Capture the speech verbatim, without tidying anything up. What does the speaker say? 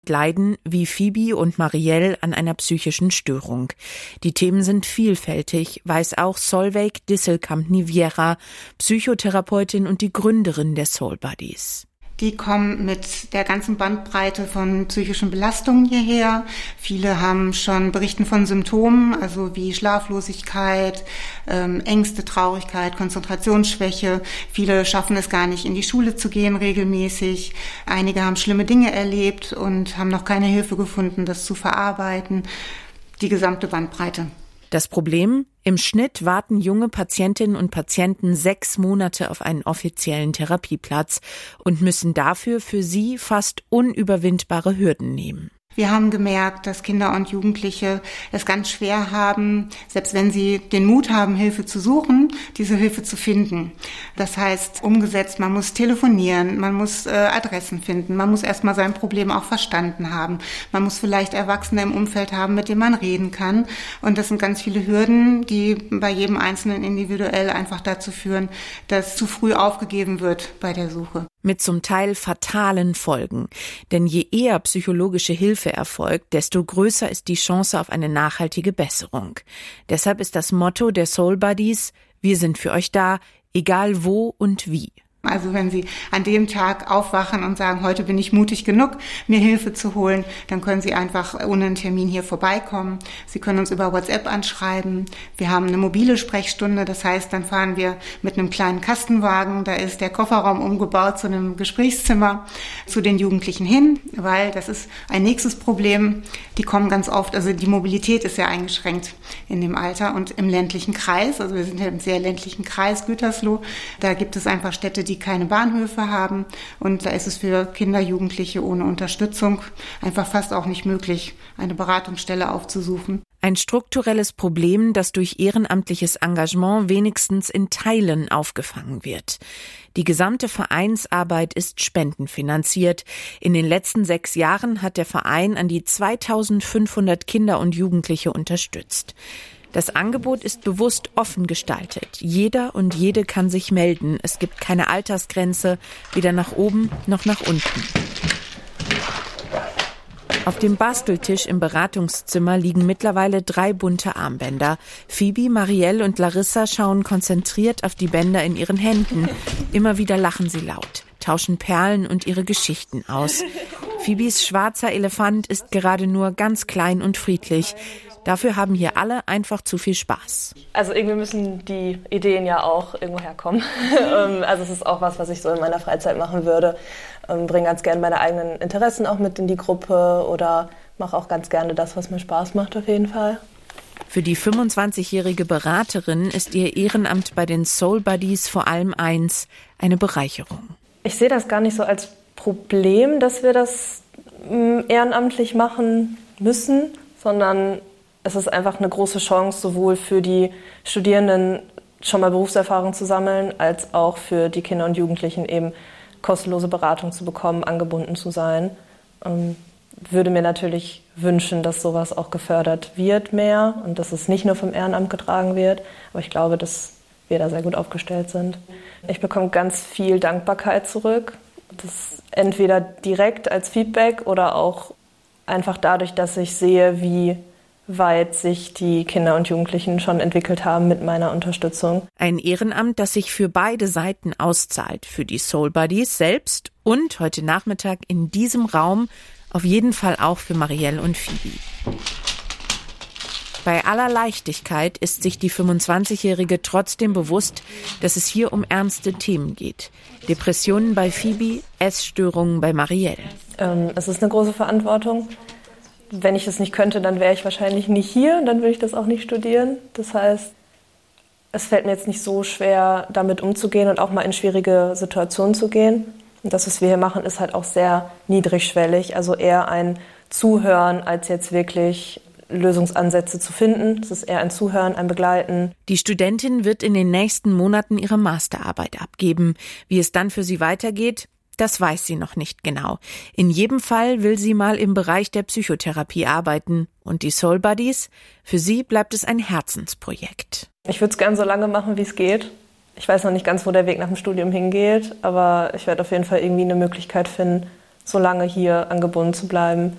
leiden wie Phoebe und Marielle an einer psychischen Störung. Die Themen sind vielfältig, weiß auch Solveig Disselkamp-Niviera, Psychotherapeutin und die Gründerin der Soul Buddies. Die kommen mit der ganzen Bandbreite von psychischen Belastungen hierher. Viele haben schon berichten von Symptomen, also wie Schlaflosigkeit, ähm, Ängste, Traurigkeit, Konzentrationsschwäche. Viele schaffen es gar nicht, in die Schule zu gehen regelmäßig. Einige haben schlimme Dinge erlebt und haben noch keine Hilfe gefunden, das zu verarbeiten. Die gesamte Bandbreite. Das Problem? Im Schnitt warten junge Patientinnen und Patienten sechs Monate auf einen offiziellen Therapieplatz und müssen dafür für sie fast unüberwindbare Hürden nehmen. Wir haben gemerkt, dass Kinder und Jugendliche es ganz schwer haben, selbst wenn sie den Mut haben, Hilfe zu suchen, diese Hilfe zu finden. Das heißt, umgesetzt, man muss telefonieren, man muss äh, Adressen finden, man muss erstmal sein Problem auch verstanden haben. Man muss vielleicht Erwachsene im Umfeld haben, mit denen man reden kann. Und das sind ganz viele Hürden, die bei jedem Einzelnen individuell einfach dazu führen, dass zu früh aufgegeben wird bei der Suche. Mit zum Teil fatalen Folgen. Denn je eher psychologische Hilfe erfolgt, desto größer ist die Chance auf eine nachhaltige Besserung. Deshalb ist das Motto der Soul Buddies: Wir sind für euch da, egal wo und wie. Also wenn Sie an dem Tag aufwachen und sagen, heute bin ich mutig genug, mir Hilfe zu holen, dann können Sie einfach ohne einen Termin hier vorbeikommen. Sie können uns über WhatsApp anschreiben. Wir haben eine mobile Sprechstunde, das heißt, dann fahren wir mit einem kleinen Kastenwagen, da ist der Kofferraum umgebaut zu einem Gesprächszimmer, zu den Jugendlichen hin, weil das ist ein nächstes Problem. Die kommen ganz oft, also die Mobilität ist ja eingeschränkt in dem Alter und im ländlichen Kreis, also wir sind ja im sehr ländlichen Kreis, Gütersloh, da gibt es einfach Städte, die die keine Bahnhöfe haben. Und da ist es für Kinder, Jugendliche ohne Unterstützung einfach fast auch nicht möglich, eine Beratungsstelle aufzusuchen. Ein strukturelles Problem, das durch ehrenamtliches Engagement wenigstens in Teilen aufgefangen wird. Die gesamte Vereinsarbeit ist spendenfinanziert. In den letzten sechs Jahren hat der Verein an die zweitausendfünfhundert Kinder und Jugendliche unterstützt. Das Angebot ist bewusst offen gestaltet. Jeder und jede kann sich melden. Es gibt keine Altersgrenze, weder nach oben noch nach unten. Auf dem Basteltisch im Beratungszimmer liegen mittlerweile drei bunte Armbänder. Phoebe, Marielle und Larissa schauen konzentriert auf die Bänder in ihren Händen. Immer wieder lachen sie laut, tauschen Perlen und ihre Geschichten aus. Phoebes schwarzer Elefant ist gerade nur ganz klein und friedlich. Dafür haben hier alle einfach zu viel Spaß. Also irgendwie müssen die Ideen ja auch irgendwo herkommen. Also es ist auch was, was ich so in meiner Freizeit machen würde. Bringe ganz gerne meine eigenen Interessen auch mit in die Gruppe oder mache auch ganz gerne das, was mir Spaß macht auf jeden Fall. Für die fünfundzwanzigjährige Beraterin ist ihr Ehrenamt bei den Soul Buddies vor allem eins: eine Bereicherung. Ich sehe das gar nicht so als Problem, dass wir das ehrenamtlich machen müssen, sondern es ist einfach eine große Chance, sowohl für die Studierenden schon mal Berufserfahrung zu sammeln, als auch für die Kinder und Jugendlichen eben kostenlose Beratung zu bekommen, angebunden zu sein. Ähm, würde mir natürlich wünschen, dass sowas auch gefördert wird mehr und dass es nicht nur vom Ehrenamt getragen wird. Aber ich glaube, dass wir da sehr gut aufgestellt sind. Ich bekomme ganz viel Dankbarkeit zurück. Das entweder direkt als Feedback oder auch einfach dadurch, dass ich sehe, wie weit sich die Kinder und Jugendlichen schon entwickelt haben mit meiner Unterstützung. Ein Ehrenamt, das sich für beide Seiten auszahlt, für die Soul Buddies selbst und heute Nachmittag in diesem Raum auf jeden Fall auch für Marielle und Phoebe. Bei aller Leichtigkeit ist sich die fünfundzwanzigjährige trotzdem bewusst, dass es hier um ernste Themen geht. Depressionen bei Phoebe, Essstörungen bei Marielle. Ähm, es ist eine große Verantwortung. Wenn ich es nicht könnte, dann wäre ich wahrscheinlich nicht hier, dann würde ich das auch nicht studieren. Das heißt, es fällt mir jetzt nicht so schwer, damit umzugehen und auch mal in schwierige Situationen zu gehen. Und das, was wir hier machen, ist halt auch sehr niedrigschwellig, also eher ein Zuhören, als jetzt wirklich Lösungsansätze zu finden. Es ist eher ein Zuhören, ein Begleiten. Die Studentin wird in den nächsten Monaten ihre Masterarbeit abgeben. Wie es dann für sie weitergeht, das weiß sie noch nicht genau. In jedem Fall will sie mal im Bereich der Psychotherapie arbeiten. Und die Soul Buddies? Für sie bleibt es ein Herzensprojekt. Ich würde es gern so lange machen, wie es geht. Ich weiß noch nicht ganz, wo der Weg nach dem Studium hingeht, aber ich werde auf jeden Fall irgendwie eine Möglichkeit finden, so lange hier angebunden zu bleiben,